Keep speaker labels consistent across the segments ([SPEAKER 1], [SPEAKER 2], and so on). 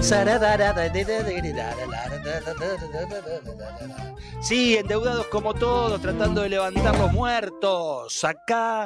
[SPEAKER 1] Sí, endeudados como todos, tratando de levantar los muertos. Acá,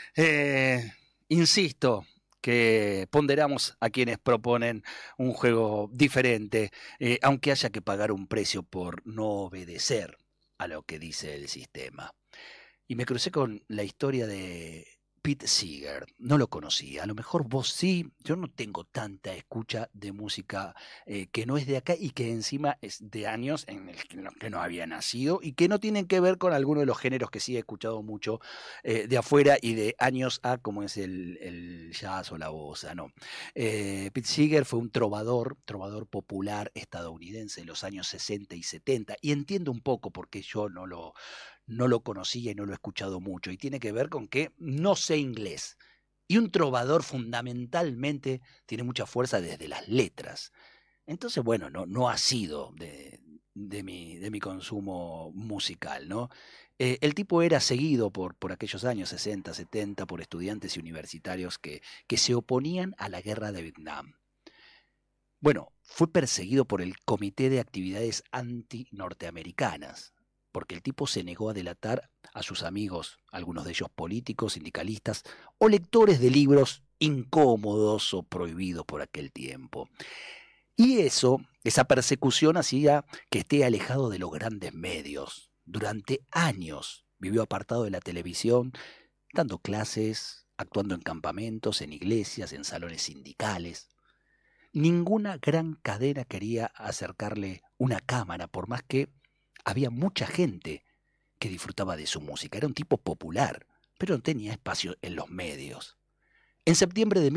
[SPEAKER 1] insisto, que ponderamos a quienes proponen un juego diferente, aunque haya que pagar un precio por no obedecer a lo que dice el sistema. Y me crucé con la historia de Pete Seeger. No lo conocía, a lo mejor vos sí. Yo no tengo tanta escucha de música que no es de acá y que encima es de años en los que no había nacido y que no tienen que ver con alguno de los géneros que sí he escuchado mucho de afuera y de años a, como es el jazz o la bossa, ¿no? Pete Seeger fue un trovador popular estadounidense de los años 60 y 70, y entiendo un poco por qué yo no lo conocía y no lo he escuchado mucho, y tiene que ver con que no sé inglés. Y un trovador fundamentalmente tiene mucha fuerza desde las letras. Entonces, bueno, no ha sido de mi consumo musical, ¿no? El tipo era seguido por aquellos años 60, 70, por estudiantes y universitarios que se oponían a la guerra de Vietnam. Bueno, fue perseguido por el Comité de Actividades Anti-Norteamericanas, porque el tipo se negó a delatar a sus amigos, algunos de ellos políticos, sindicalistas o lectores de libros incómodos o prohibidos por aquel tiempo. Y esa persecución hacía que esté alejado de los grandes medios. Durante años vivió apartado de la televisión, dando clases, actuando en campamentos, en iglesias, en salones sindicales. Ninguna gran cadena quería acercarle una cámara, por más que había mucha gente que disfrutaba de su música. Era un tipo popular, pero no tenía espacio en los medios. En septiembre de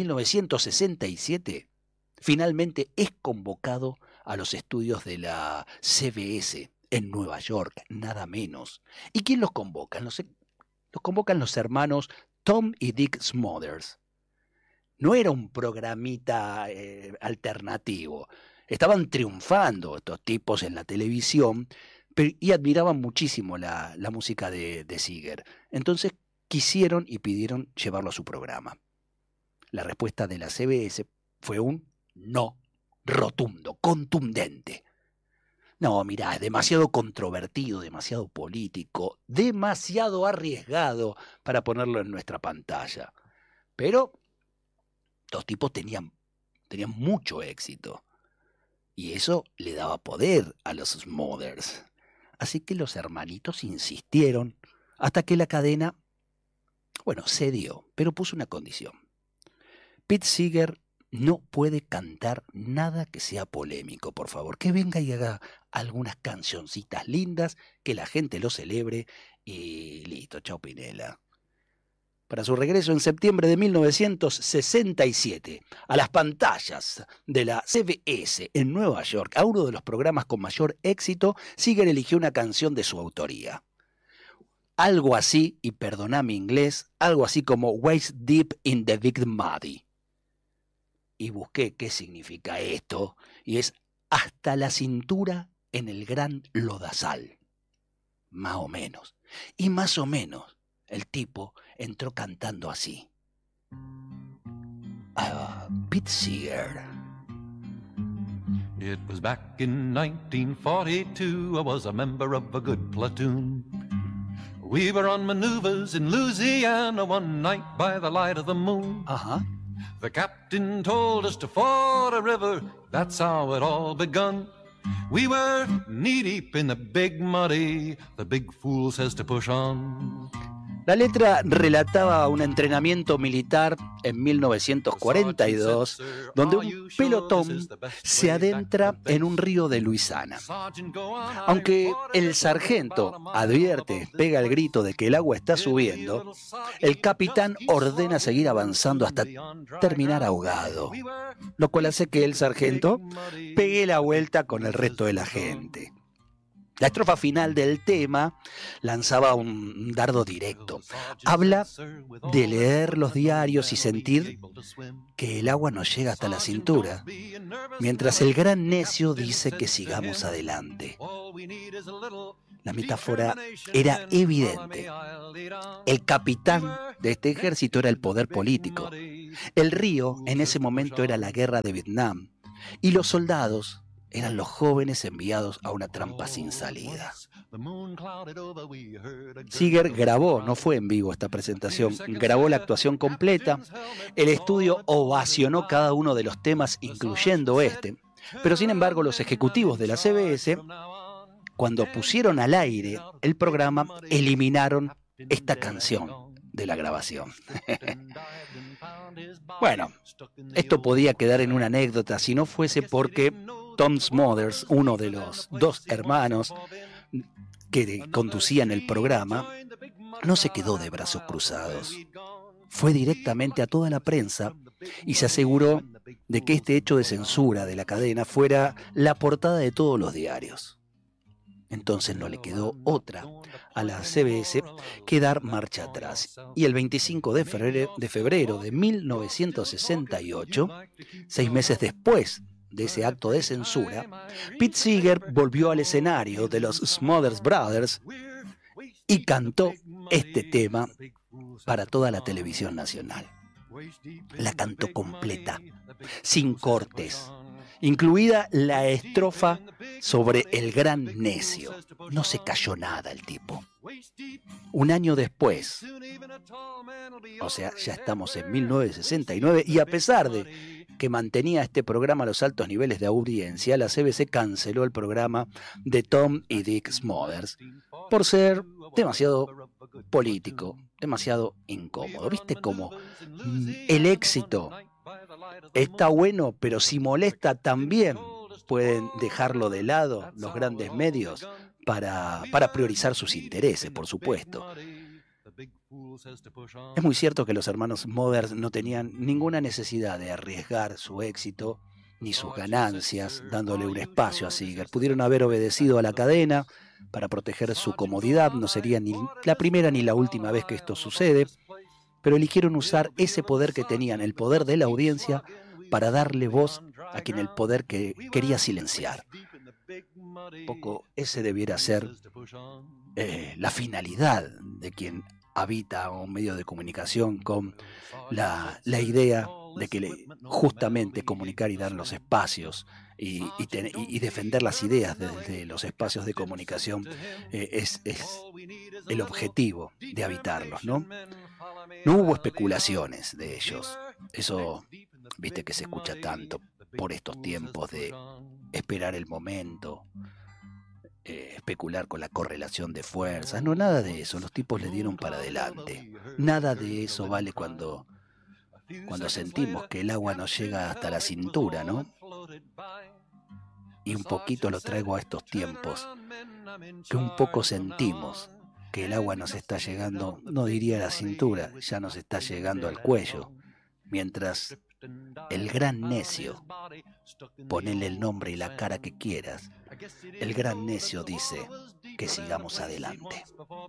[SPEAKER 1] 1967, finalmente es convocado a los estudios de la CBS en Nueva York, nada menos. ¿Y quién los convoca? Los convocan los hermanos Tom y Dick Smothers. No era un programita alternativo. Estaban triunfando estos tipos en la televisión y admiraban muchísimo la música de Seeger. Entonces quisieron y pidieron llevarlo a su programa. La respuesta de la CBS fue un no rotundo, contundente. No, mirá, es demasiado controvertido, demasiado político, demasiado arriesgado para ponerlo en nuestra pantalla. Pero los tipos tenían mucho éxito. Y eso le daba poder a los Smothers. Así que los hermanitos insistieron hasta que la cadena, cedió, pero puso una condición. Pete Seeger no puede cantar nada que sea polémico, por favor. Que venga y haga algunas cancioncitas lindas, que la gente lo celebre y listo, chao Pinela. Para su regreso en septiembre de 1967 a las pantallas de la CBS en Nueva York, a uno de los programas con mayor éxito, Seeger eligió una canción de su autoría. Algo así, y perdona mi inglés, algo así como Waist Deep in the Big Muddy. Y busqué qué significa esto, y es hasta la cintura en el gran lodazal. Más o menos. Y más o menos el tipo entró cantando así. Pete Seeger.
[SPEAKER 2] It was back in 1942, I was a member of a good platoon. We were on maneuvers in Louisiana one night by the light of the moon. The captain told us to ford a river, that's how it all begun. We were knee-deep in the big muddy, the big fool says to push on.
[SPEAKER 1] La letra relataba un entrenamiento militar en 1942, donde un pelotón se adentra en un río de Luisiana. Aunque el sargento advierte, pega el grito de que el agua está subiendo, el capitán ordena seguir avanzando hasta terminar ahogado, lo cual hace que el sargento pegue la vuelta con el resto de la gente. La estrofa final del tema lanzaba un dardo directo. Habla de leer los diarios y sentir que el agua nos llega hasta la cintura, mientras el gran necio dice que sigamos adelante. La metáfora era evidente. El capitán de este ejército era el poder político. El río en ese momento era la guerra de Vietnam. Y los soldados eran los jóvenes enviados a una trampa sin salida. Seeger grabó, no fue en vivo esta presentación, grabó la actuación completa. El estudio ovacionó cada uno de los temas, incluyendo este. Pero sin embargo, los ejecutivos de la CBS, cuando pusieron al aire el programa, eliminaron esta canción de la grabación. Bueno, esto podía quedar en una anécdota si no fuese porque Tom Smothers, uno de los dos hermanos que conducían el programa, no se quedó de brazos cruzados. Fue directamente a toda la prensa y se aseguró de que este hecho de censura de la cadena fuera la portada de todos los diarios. Entonces no le quedó otra a la CBS que dar marcha atrás. Y el 25 de febrero de 1968, 6 meses después de ese acto de censura, Pete Seeger volvió al escenario de los Smothers Brothers y cantó este tema para toda la televisión nacional. La cantó completa, sin cortes, incluida la estrofa sobre el gran necio. No se cayó nada el tipo. Un año después, o sea, ya estamos en 1969, y a pesar de que mantenía este programa a los altos niveles de audiencia, la CBS canceló el programa de Tom y Dick Smothers por ser demasiado político, demasiado incómodo. ¿Viste cómo el éxito está bueno, pero si molesta también pueden dejarlo de lado los grandes medios para priorizar sus intereses, por supuesto? Es muy cierto que los hermanos Smothers no tenían ninguna necesidad de arriesgar su éxito ni sus ganancias dándole un espacio a Seeger. Pudieron haber obedecido a la cadena para proteger su comodidad. No sería ni la primera ni la última vez que esto sucede, pero eligieron usar ese poder que tenían, el poder de la audiencia, para darle voz a quien el poder quería silenciar. Un poco ese debiera ser la finalidad de quien habita un medio de comunicación, con la idea de que justamente comunicar y dar los espacios y defender las ideas desde los espacios de comunicación es el objetivo de habitarlos, ¿no? No hubo especulaciones de ellos. Eso, viste que se escucha tanto por estos tiempos de esperar el momento, especular con la correlación de fuerzas. No, nada de eso. Los tipos le dieron para adelante. Nada de eso vale cuando sentimos que el agua nos llega hasta la cintura, ¿no? Y un poquito lo traigo a estos tiempos, que un poco sentimos que el agua nos está llegando, no diría a la cintura, ya nos está llegando al cuello, mientras el gran necio, ponele el nombre y la cara que quieras, el gran necio dice que sigamos adelante.